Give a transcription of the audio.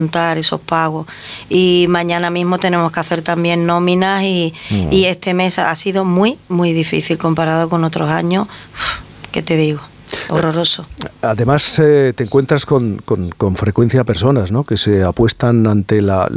esos pagos, y mañana mismo tenemos que hacer también nóminas y este mes ha sido muy difícil comparado con otros años. ¿Qué te digo? Horroroso. Además te encuentras con frecuencia personas, ¿no?, que se apuestan ante la